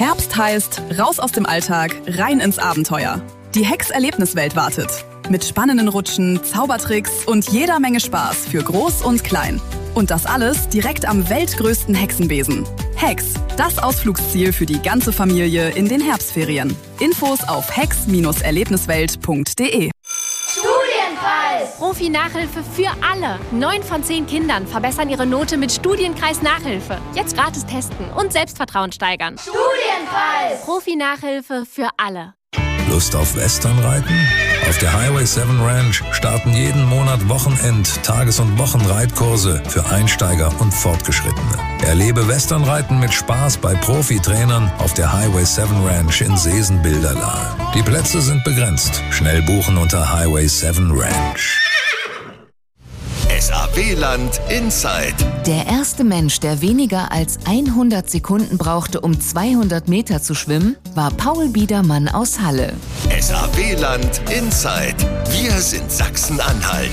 Herbst heißt, raus aus dem Alltag, rein ins Abenteuer. Die Hex-Erlebniswelt wartet. Mit spannenden Rutschen, Zaubertricks und jeder Menge Spaß für Groß und Klein. Und das alles direkt am weltgrößten Hexenbesen. Hex, das Ausflugsziel für die ganze Familie in den Herbstferien. Infos auf hex-erlebniswelt.de. Studienkreis! Profi-Nachhilfe für alle. 9 von 10 Kindern verbessern ihre Note mit Studienkreis-Nachhilfe. Jetzt gratis testen und Selbstvertrauen steigern. Studienkreis! Profi-Nachhilfe für alle. Lust auf Westernreiten? Auf der Highway 7 Ranch starten jeden Monat Tages- und Wochenreitkurse für Einsteiger und Fortgeschrittene. Erlebe Westernreiten mit Spaß bei Profitrainern auf der Highway 7 Ranch in Seesen-Bilderlahe. Die Plätze sind begrenzt. Schnell buchen unter Highway 7 Ranch. SAW-Land Inside. Der erste Mensch, der weniger als 100 Sekunden brauchte, um 200 Meter zu schwimmen, war Paul Biedermann aus Halle. SAW-Land Inside. Wir sind Sachsen-Anhalt.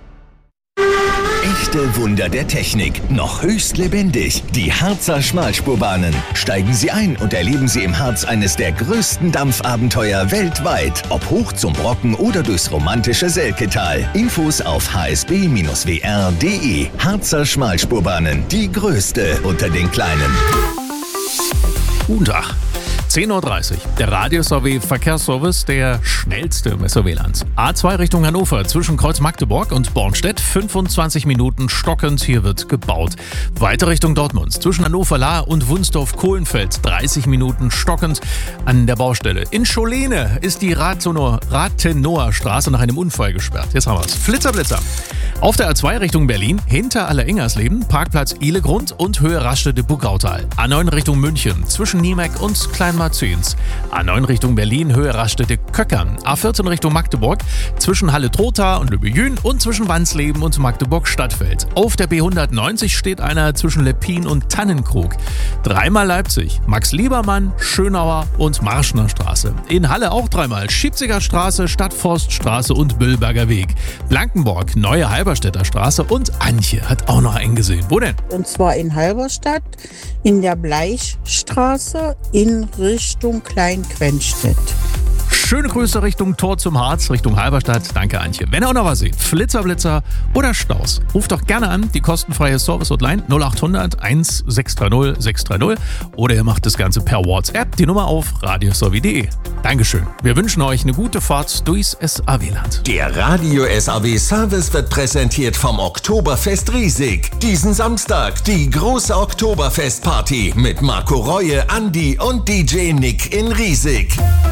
Echte Wunder der Technik, noch höchst lebendig. Die Harzer Schmalspurbahnen. Steigen Sie ein und erleben Sie im Harz eines der größten Dampfabenteuer weltweit. Ob hoch zum Brocken oder durchs romantische Selketal. Infos auf hsb-wr.de. Harzer Schmalspurbahnen, die größte unter den kleinen. Guten Tag. 10.30 Uhr. Der Radio-SAW-Verkehrsservice, der schnellste im SAW-Land. A2 Richtung Hannover zwischen Kreuz Magdeburg und Bornstedt. 25 Minuten stockend, hier wird gebaut. Weiter Richtung Dortmund zwischen Hannover-Lahr und Wunsdorf-Kohlenfeld. 30 Minuten stockend an der Baustelle. In Scholene ist die Rathenower Straße nach einem Unfall gesperrt. Jetzt haben wir es. Flitzer. Auf der A2 Richtung Berlin, hinter Alleringersleben, Parkplatz Ihlegrund und Höhe Raststätte-Bugautal. A9 Richtung München zwischen Niemek und Kleinmarzens. A9 Richtung Berlin, Höhe Raststätte Köckern. A14 Richtung Magdeburg, zwischen Halle-Trotha und Lübejün und zwischen Wansleben und Magdeburg-Stadtfeld. Auf der B190 steht einer zwischen Leppin und Tannenkrug. Dreimal Leipzig, Max-Liebermann, Schönauer und Marschner Straße. In Halle auch dreimal Schiepziger Straße, Stadtforststraße und Böllberger Weg. Blankenburg, Neue Halberstädter Straße und Antje hat auch noch einen gesehen. Wo denn? Und zwar in Halberstadt, in der Bleichstraße in Richtung Klein-Quenstedt. Schöne Grüße Richtung Tor zum Harz, Richtung Halberstadt. Danke, Antje. Wenn ihr auch noch was seht, Flitzer oder Staus, ruft doch gerne an, die kostenfreie Service-Hotline 0800 1630 630 oder ihr macht das Ganze per WhatsApp, die Nummer auf radiosowie.de. Dankeschön. Wir wünschen euch eine gute Fahrt durchs SAW-Land. Der Radio SAW Service wird präsentiert vom Oktoberfest Riesig. Diesen Samstag die große Oktoberfestparty mit Marco Reue, Andi und DJ Nick in Riesig.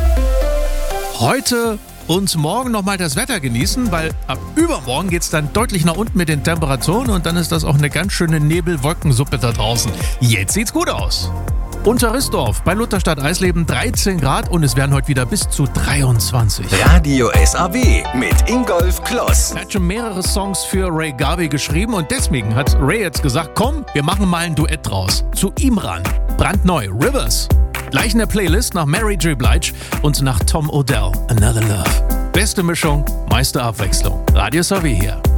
Heute und morgen nochmal das Wetter genießen, weil ab übermorgen geht es dann deutlich nach unten mit den Temperaturen und dann ist das auch eine ganz schöne Nebel-Wolkensuppe da draußen. Jetzt sieht's gut aus. Unterrissdorf bei Lutherstadt-Eisleben 13 Grad und es werden heute wieder bis zu 23. Radio SAW mit Ingolf Kloss. Er hat schon mehrere Songs für Ray Garvey geschrieben und deswegen hat Ray jetzt gesagt, komm, wir machen mal ein Duett draus. Zu ihm ran. Brandneu, Rivers. Gleich in der Playlist nach Mary J. Blige und nach Tom Odell, Another Love. Beste Mischung, meiste Abwechslung. Radio SAW hier.